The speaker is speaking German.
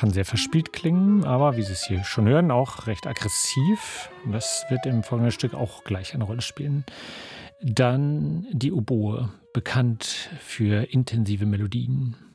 kann sehr verspielt klingen, aber wie Sie es hier schon hören, auch recht aggressiv. Und das wird im folgenden Stück auch gleich eine Rolle spielen. Dann die Oboe, bekannt für intensive Melodien.